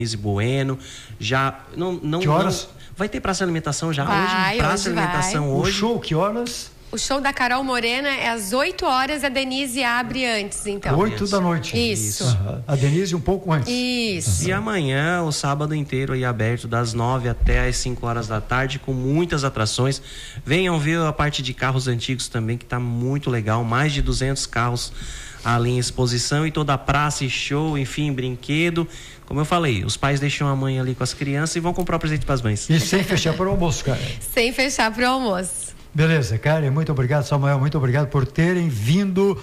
Denise Bueno. Já não que horas? Vai ter praça de alimentação já vai, hoje? Praça de alimentação hoje. O show, que horas? O show da Carol Morena é às 8 horas, a Denise abre antes, então. 8 da noite. Isso. A Denise um pouco antes. Isso. E amanhã, o sábado inteiro aí aberto, das 9 até as 5 horas da tarde, com muitas atrações. Venham ver a parte de carros antigos também, que tá muito legal. Mais de 200 carros ali em exposição, e toda a praça e show, enfim, brinquedo. Como eu falei, os pais deixam a mãe ali com as crianças e vão comprar o presente para as mães. E sem fechar para o almoço, cara. Sem fechar para o almoço. Beleza, Karen, muito obrigado, Samuel, muito obrigado por terem vindo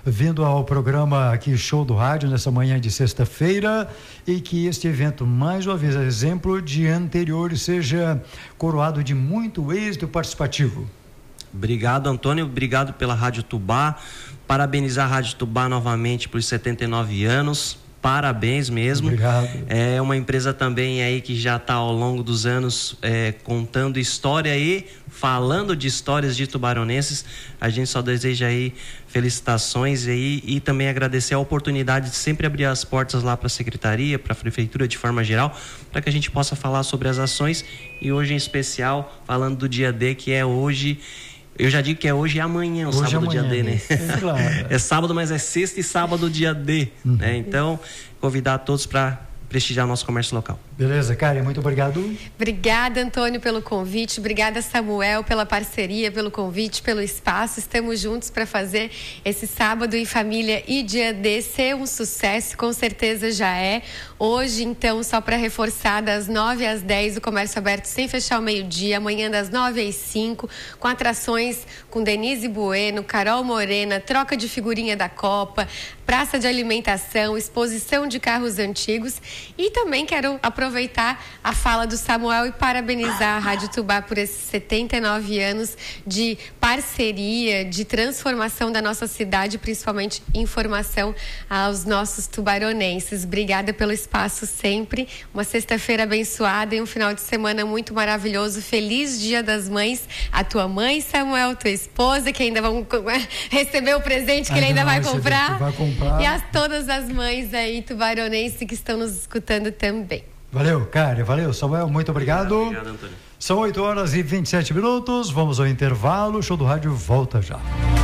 ao programa aqui Show do Rádio nessa manhã de sexta-feira, e que este evento, mais uma vez, é exemplo de anteriores, seja coroado de muito êxito participativo. Obrigado, Antônio, obrigado pela Rádio Tubá, parabenizar a Rádio Tubá novamente por 79 anos. Parabéns mesmo. Obrigado. É uma empresa também aí que já está ao longo dos anos contando história e falando de histórias de tubaronenses. A gente só deseja aí felicitações aí, e também agradecer a oportunidade de sempre abrir as portas lá para a secretaria, para a prefeitura de forma geral, para que a gente possa falar sobre as ações, e hoje em especial falando do dia D, que é hoje. Eu já digo que é hoje e amanhã, hoje sábado, amanhã, dia D, né? Claro. É sábado, mas é sexta e sábado, dia D, né? Então, convidar todos para prestigiar o nosso comércio local. Beleza, Karen, muito obrigado. Obrigada, Antônio, pelo convite. Obrigada, Samuel, pela parceria, pelo convite, pelo espaço. Estamos juntos para fazer esse sábado em família e dia D ser um sucesso, com certeza já é. Hoje, então, só para reforçar, das 9 às 10, o comércio aberto sem fechar o meio-dia. Amanhã, das 9 às 5, com atrações com Denise Bueno, Carol Morena, troca de figurinha da Copa, praça de alimentação, exposição de carros antigos. E também quero aproveitar a fala do Samuel e parabenizar a Rádio Tubá por esses 79 anos de parceria, de transformação da nossa cidade, principalmente informação aos nossos tubaronenses. Obrigada pelo espaço sempre. Uma sexta-feira abençoada e um final de semana muito maravilhoso. Feliz Dia das Mães. A tua mãe, Samuel, tua esposa, que ainda vão receber o presente que ele ainda vai comprar. E a todas as mães aí tubaronenses que estão nos escutando também. Valeu, Karen, valeu, Samuel, muito obrigado. Obrigado, Antônio. São 8 horas e 27 minutos, vamos ao intervalo, o Show do Rádio volta já.